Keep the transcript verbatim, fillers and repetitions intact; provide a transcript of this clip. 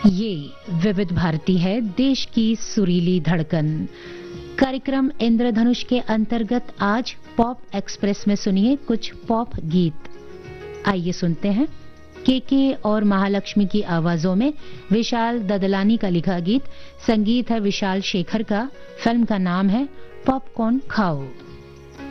ये विविध भारती है, देश की सुरीली धड़कन। कार्यक्रम इंद्रधनुष के अंतर्गत आज पॉप एक्सप्रेस में सुनिए कुछ पॉप गीत। आइए सुनते हैं केके और महालक्ष्मी की आवाजों में विशाल ददलानी का लिखा गीत। संगीत है विशाल शेखर का। फिल्म का नाम है पॉपकॉर्न खाओ।